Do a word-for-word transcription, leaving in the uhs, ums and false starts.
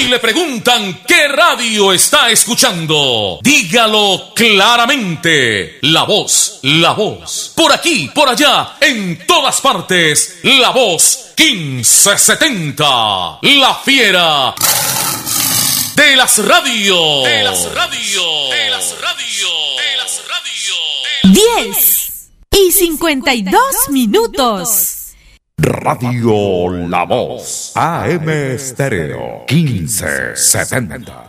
Si le preguntan qué radio está escuchando, dígalo claramente. La Voz, La Voz. Por aquí, por allá, en todas partes. La Voz quince setenta. La fiera de las radios. De las radios. De las radios. De las radios. diez y cincuenta y dos minutos. Radio La Voz, A M Estéreo quince setenta.